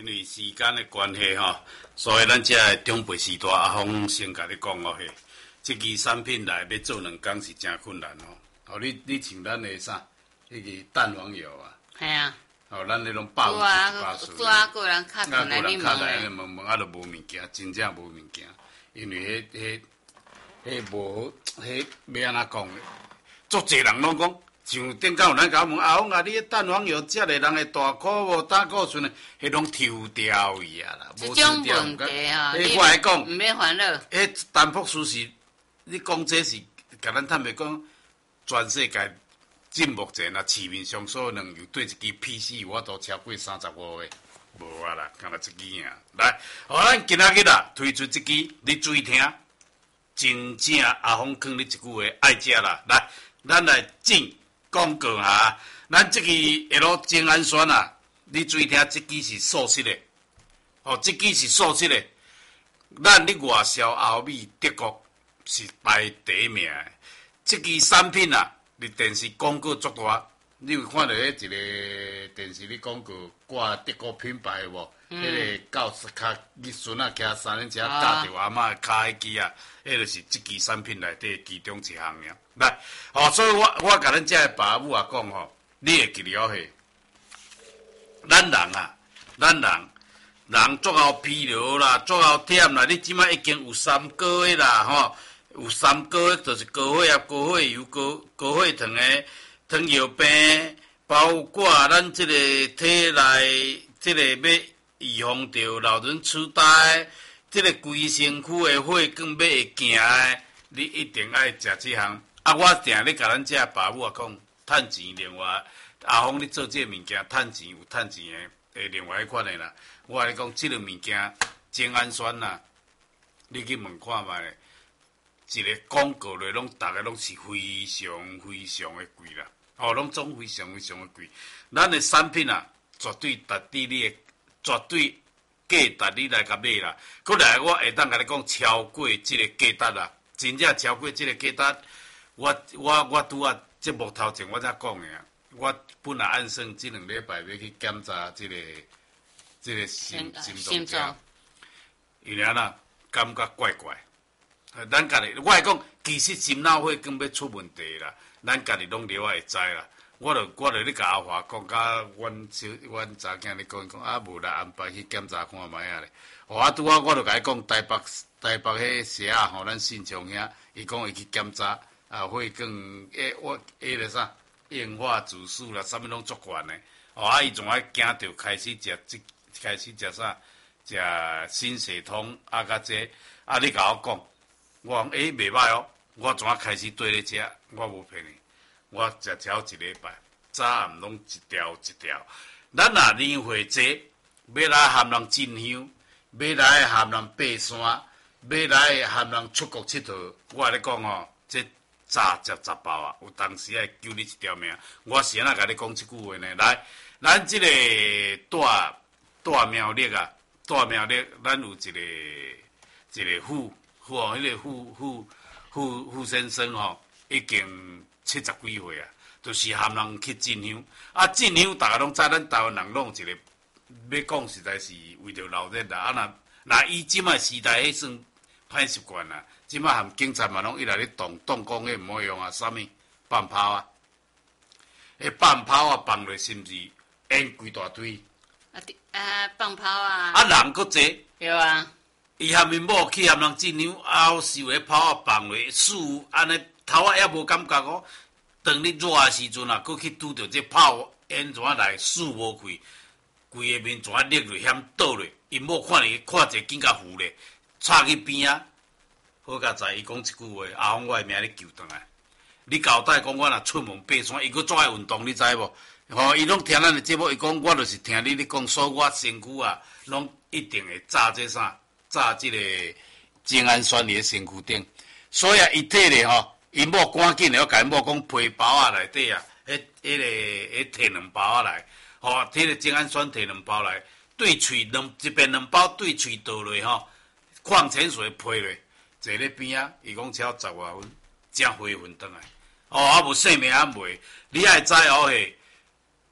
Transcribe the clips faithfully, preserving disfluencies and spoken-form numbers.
为时间的关系吼，所以咱遮的中辈时代阿峰先甲你讲哦嘿，即支产品来要做两工是真困难哦。哦，你你像咱的啥，迄个蛋黄油啊， 系啊， 哦，咱迄种百分之啊， 八十， 拄啊，个人敲进来你问敲来的， 问问啊，都无物件，真正无物件，因为迄迄迄无迄要安怎讲呢？足侪人拢讲。像顶到有人甲我问阿峰啊，你迄蛋黄油食个人会大颗无？胆固醇的，迄拢抽掉伊啊啦， 无种问题啊， 迄我来讲， 毋免烦恼。 迄淡朴素是，你讲这是，甲咱坦白讲，全世界进目前啊，市面上所有能油对一支 P C 我都超过三十五个，无啊啦，干那一支尔。来，互咱今仔日啦，推出这支，你注意听，真正阿峰讲你一句话，爱食啦。来，咱来进。广告哈，咱这个 L 精氨酸啊，你注意听，这支是素食的，哦，这支是素食的。咱咧外销欧美、德国是排第一名的。这支产品啊，你电视广告足大，你有看到迄一个电视咧广告挂德国品牌的无？迄、嗯、个教骹日孙啊，骑三轮车架着阿嬷骹迄支啊，迄就是这支产品内底其中一项尔。来，哦，所以我我甲咱遮个爸母啊讲吼，你会记了嘿。咱人啊，咱人人足够疲劳啦，足够忝啦。你即摆已经有三个月啦，吼，有三个月就是高血压、高血油、高高血糖的糖尿病，包括咱即个体内即个要预防着老人痴呆，即个规身躯的血管要会行的，你一定爱食即项。啊，我定咧甲咱遮个爸母啊讲，趁钱另外，阿峰你做即个物件，趁钱有趁钱的，诶，另外迄款的啦。我甲你讲，即个物件精氨酸啦，你去问看觅，一个广告咧，拢逐个拢是非常非常的贵啦，哦，拢总非常非常的贵。咱的产品啊，绝对值得你的，绝对价值你来甲买啦。过来，我会当甲你讲，超过即个价值啦，真正超过即个价值。我我我拄啊节目头前我才讲的啊，我本来按算即两礼拜要去检查即、这个即、这个心心脏，因为安那感觉怪怪。咱家己我来讲，其实心脑血管要出问题啦，咱家己拢了解会知啦。我著我著咧甲阿华讲，甲阮小阮查囝咧讲讲，啊无来安排去检查看觅啊咧。哦，啊拄啊，我著甲伊讲，台北台北迄社啊吼，咱信上遐，伊讲会去检查。啊，血管诶，我迄个啥硬化指数啦，啥物拢足悬诶。哦，啊，伊仲爱惊着开始食即，开始食啥？食新血通啊，甲这啊，你甲我讲，我讲诶袂歹哦，我怎啊开始对咧食？我无骗你，我食超一礼拜，早暗拢一条一条。咱若年岁济，要来含人进香，要来含人爬山，要来含人出国佚佗，我甲你讲哦，这。早食十包啊！有当时爱救你一条命。我是安那甲你讲即句话呢？来，咱即个大大苗栗啊，大苗栗，咱有一个一个傅傅哦，迄个傅傅傅傅先生吼、哦，已经七十几岁啊，就是含人去进香。啊，进香大家拢知，咱台湾人拢有一个，要讲实在是为着老热啦。啊，若若伊即卖时代，迄算歹习惯啦。即摆含警察嘛，拢一来咧动动讲迄毋好用啊，啥物放炮啊？迄放炮啊，放落是毋是烟规大堆？ 啊啊，放炮啊！ 啊，人佫济。 对啊。 伊含因某去含人进香，后受迄炮啊放落，树安尼头啊也无感觉哦。当你热诶时阵啊，佫去拄着这炮烟怎啊来，树无开，规个面怎啊裂落，险倒落。因某看伊看者更加糊咧，插去边啊。好甲在伊讲一句话，阿峰我诶命你救倒来。你交代讲我若出门爬山，伊佫怎爱运动，你知无？吼，伊拢听咱诶节目，伊讲我就是听你咧讲，所以我身躯啊，拢一定会炸这啥，炸即个精氨酸伫咧身躯顶。所以啊，伊摕咧吼，伊某赶紧咧，我甲伊某讲皮包啊内底啊，迄迄个迄摕两包啊来，吼，摕咧精氨酸摕两包来，对喙两一边两包对喙倒落吼，矿泉水配落。坐咧边啊，伊讲超十外分，正回魂转来。哦，啊无性命啊袂，你爱知哦嘿，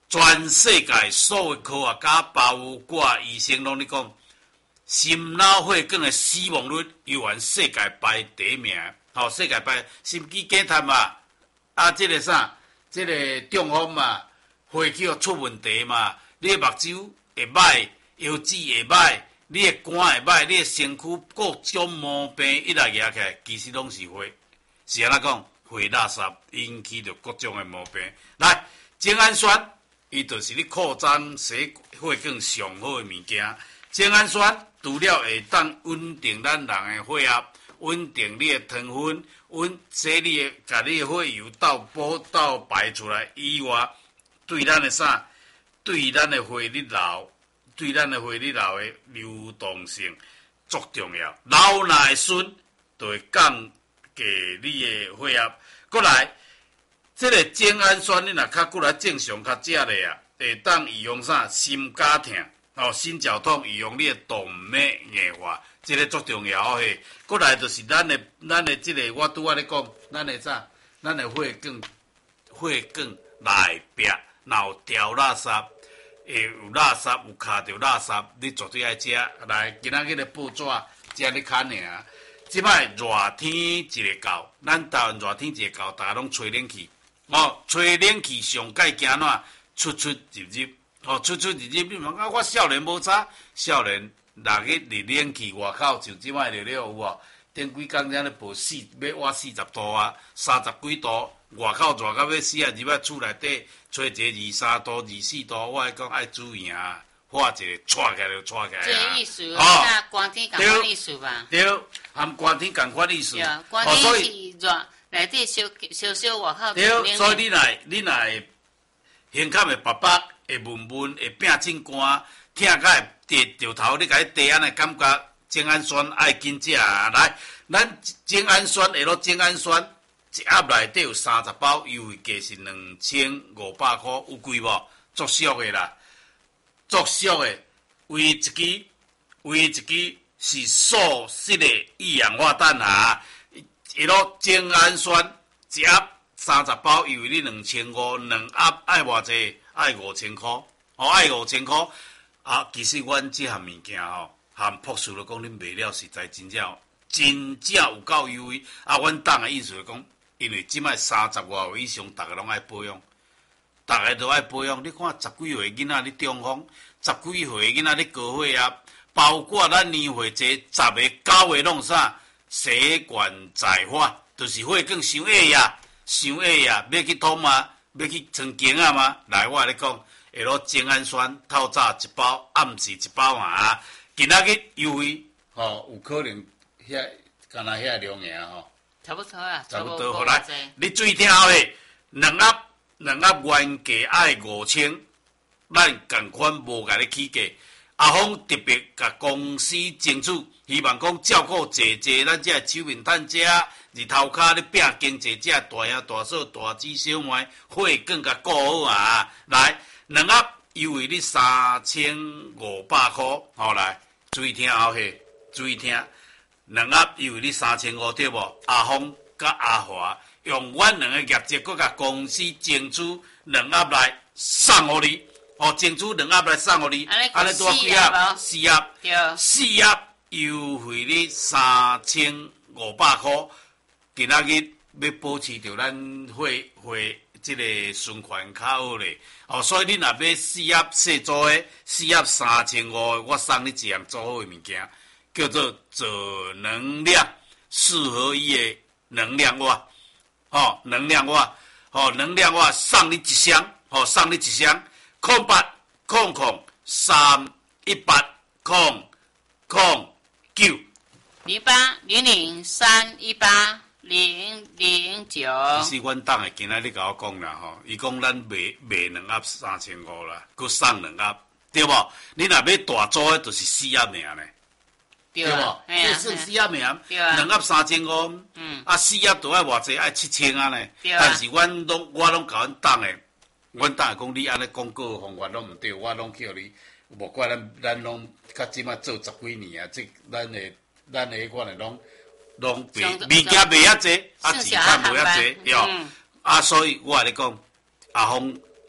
全世界所有科学家包括医生拢咧讲，心脑血管的死亡率犹原世界排第一名。吼、哦，世界排心肌梗塞嘛，啊，即、這个啥，即、這个中风嘛，血球出问题嘛，你的目睭会歹，腰子会歹，你的肝会歹，你的身躯各种毛病一来举起来，其实拢是血，是安怎讲？血垃圾引起着各种的毛病。来，精氨酸，伊就是你扩张血血管上好的物件。精氨酸除了会当稳定咱人的血压。稳定你的糖分，稳使你的，甲你的血油倒补倒排出来以外，对咱的啥？对咱的血液流，对咱的血液流的流动性足重要。流若会顺，就会降低你的血压。过来，这个精氨酸你若较过来正常较食咧啊，会当预防啥？心绞痛，哦，心绞痛预防你的动脉硬化。这个足重要嘿，过来就是咱的咱的这个，我拄仔咧讲，咱的啥？咱的血管血管内壁若有掉垃圾，会有垃圾有卡着垃圾，你绝对爱食。来，今仔日的报纸食咧看尔。即摆热天一个到，咱台湾热天一个到，大家拢吹冷气。哦，吹冷气上界惊哪？出出入入，哦，出出入入。你问啊，我少年无差，少年。六日伫冷气外口，像即摆热了有无？顶几工才咧报四，要活四十度啊，三十几度，外口热到要死啊！入来厝内底吹一个二三度、二四度，我讲爱注意啊，化一个带起来就带起来啊。 这意思，啊，寒天共款意思吧？ 对，含寒天共款意思。 对，寒天是热，内底烧烧烧，外口对，所以你来，你来，胸坎会白白，会闷闷，会变真寒，听甲会。低着头，你甲伊低安尼感觉，精氨酸爱紧食啊！来，咱精氨酸下落精氨酸一盒内底有三十包，优惠价是两千五百块，有贵无？足俗的啦，足俗的，唯一支唯一支是素食的一氧化氮啊！下落精氨酸一盒三十包，优惠你两千五，两盒爱偌济？爱五千块，哦，爱五千块。啊，其实阮即项物件吼，含朴素来讲，恁卖了实在真正真正有够优惠。啊，阮党的意思来讲，因为即摆三十外岁以上，逐个拢爱保养，逐个都爱保养。你看十几岁囡仔咧中风，十几岁囡仔咧高血压，包括咱年岁这十个九个拢啥血管窄化，就是血管伤矮呀，伤矮呀，要去通吗？要去装经啊吗？来，我来讲。下落精氨酸透早一包，暗时一包啊！今仔日优惠，吼、哦、有可能遐干那遐量尔吼， 差不多啊， 差不多。好来，你注意听好诶，两盒两盒原价爱五千，咱共款无甲你起价。阿峰特别甲公司争取，希望讲照顾姐姐，咱这手面趁食，日头骹咧拼经济，这大兄大嫂大姊小妹，血管甲顾好啊！来。两盒优惠你三千五百块，好来，注意听后嘿，注意听，两盒优惠你三千五对无？阿峰甲阿华用阮两个业绩，搁甲公司争取两盒来送互你，哦，争取两盒来送互你，安尼多几盒？四盒， 对， 四盒优惠你三千五百块，今仔日要保持着咱会会。这个循环较好咧，哦，所以你若买四盒细组的，四盒三千五，我送你一样做好的物件，叫做左能量四合一的能量袜，哦，能量袜，哦，能量袜送你一箱，哦，送你一箱，空八空空三一八空空九零八零零三一八。零零九， 其实阮党诶，今仔日甲我讲啦吼，伊讲咱卖卖两盒三千五啦，佮送两盒，对无？你若要大组诶，就是四盒尔咧，对无？这算四盒尔，两盒三千五，嗯，啊四盒都爱偌济，爱七千啊咧。但是阮拢我拢甲阮党诶，阮党诶讲你安尼广告方法拢毋对，我拢叫你，无怪咱咱拢较即摆做十几年啊，即咱诶咱诶迄款诶拢。拢卖物件卖遐济，啊钱赚无遐济，哟、嗯！啊，所以我来讲，阿峰、阿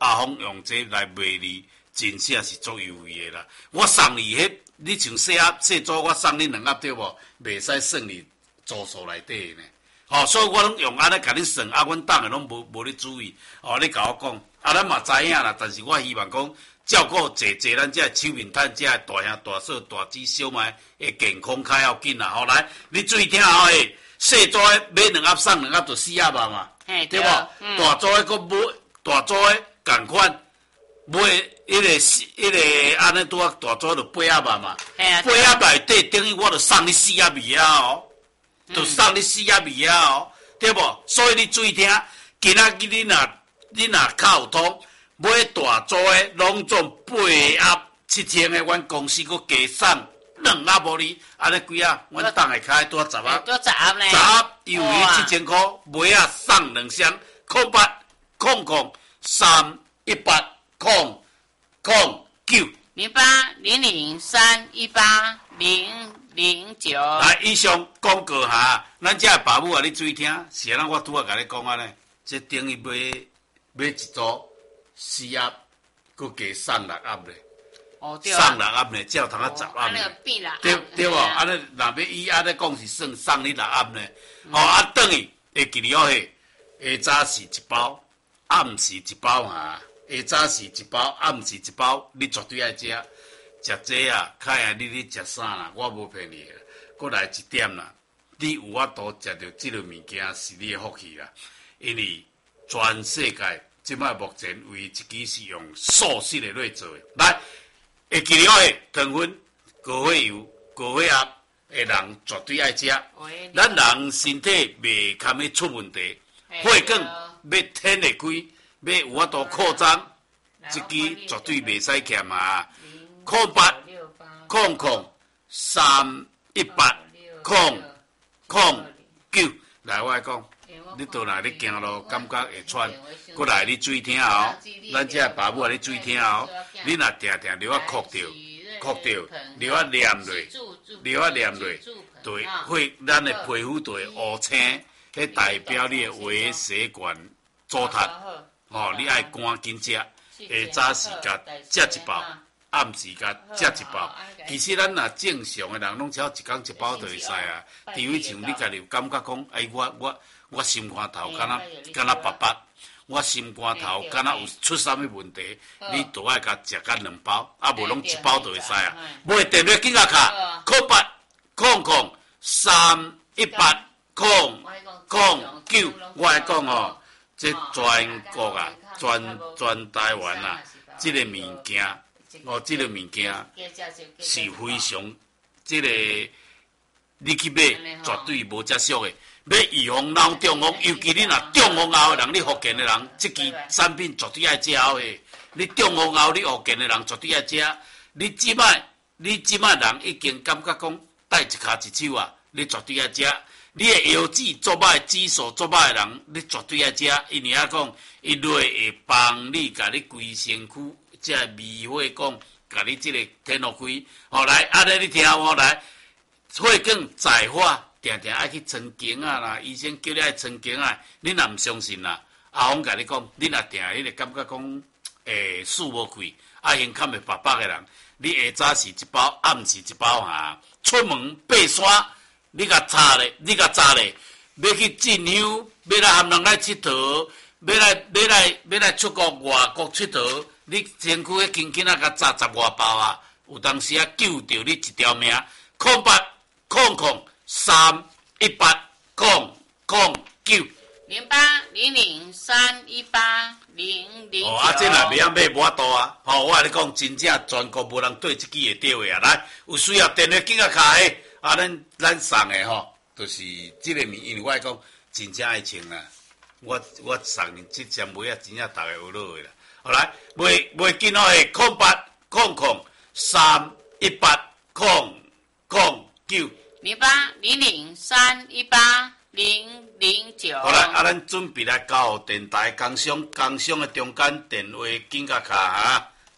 阿峰用这来卖你，真正是足优惠的啦。我送你迄，你像细鸭细组，我送你两盒对无？袂使算你组数内底呢。哦，所以我拢用安尼甲你算，啊，阮当下拢无无咧注意。哦，你甲我讲，啊，咱嘛知影啦，但是我希望讲照顾坐坐咱这手面摊这大兄大嫂大姊小妹的健康较要紧啦。吼，来，你注意听吼诶，细组的买两盒送两盒就四盒嘛嘛，对无？嗯、大组的佫买，大组的共款买迄个迄个安尼拄啊，大组就八盒嘛，八盒内底等于我就送你四盒米啊哦。就送你四盒米啊哦，对无？所以你注意听，今仔日你若你若较有通，买大组的拢总八盒七千的，阮公司佫加送两盒无哩，安尼几啊？阮当下开多十盒， 多十盒呢？ 十盒优惠七千块，买啊送两箱，空八空空三一八空空九零八零零三一八零。零九来，以上广告下，咱这爸母啊，你注意听，是安怎我拄啊甲你讲啊呢？这等于买买一组四盒，佮加送六盒咧。 哦，对啊。送六盒咧，才有通啊十盒咧。对对无？安尼若要以安尼讲是算送你六盒咧。哦，啊，等于会记了嘿，下早是一包，暗时一包哈。下早是一包，暗时一包，你绝对爱食。食这啊，看下你咧食啥啦？我无骗你啦。过来一点啦，你有法度食到这个物件是你的福气啦。因为全世界即摆目前唯一支是用素食的来做的。来，会记了的糖分、高血油、高血压的人绝对爱食。咱人身体袂堪要出问题，血管要挺会开，要有法度扩张，这支绝对袂使欠啊！空八空空三一八空空九，来我来讲，你倒来你行路感觉会喘，过来你注意听哦，咱这爸母啊你注意听哦，你若定定流啊哭着，哭着流啊黏落，流啊黏落，对，会咱的皮肤就会乌青，迄代表你的微血管阻塞，哦，你爱赶紧食，下早时间食一包。暗时间食一包，其实咱若正常的人，拢只要一工一包就会使啊。除非像你家己有感觉讲，哎，我我我心肝头敢若敢若白白，我心肝头敢若有出啥物问题，你都爱甲食甲两包，啊无拢一包就会使啊。买电话紧甲卡，空八空空三一八空空九，我来讲哦，这全国啊，全全台湾啊，这个物件。哦，这个物件是非常，这个你去买绝对无接触的。要预防脑中风，尤其你若中风后的人，你福建的人，这支产品绝对爱食的。你中风后，你福建的人绝对爱食。你即摆，你即摆人已经感觉讲戴一骹一手啊，你绝对爱食。你的腰子做歹，指数做歹的人，你绝对爱食，因为啊讲，伊落会帮你甲你规身躯。即个微血管，甲你即个天落开，后来安尼你听我来，血管在化，定定爱去穿经啊啦，医生叫你爱穿经啊，你若毋相信啦，阿峰甲你讲，你若定迄个感觉讲，诶，输无开，啊，胸坎会白白的人，你下早是一包，暗时一包哈，出门爬山，你甲查咧，你甲查咧，要去进香，要来含人来佚佗，要来要来要来出国外国佚佗。你身躯迄轻轻啊，甲炸十外包啊，有当时啊救着你一条命。空八空空三一八空空九零八零零三一八零零九。 哦，啊，这若袂晓买无法度啊！吼，我甲你讲，真正全国无人对这支会对位啊！来，有需要电话紧啊卡诶，啊，咱咱送诶吼，就是这个物，因为我讲真正爱穿啦。我我送你这针买啊，真正逐个有落诶啦。好来，卖卖紧哦诶，空八空空三一八空空九零八零零三一八零零九。 好来，啊，咱准备来交电台工商工商诶中间电话紧甲卡哈。